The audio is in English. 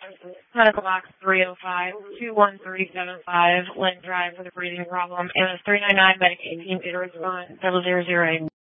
medical box 305-21375, Lynn Drive with a breathing problem, MS 399, medication data response 0008.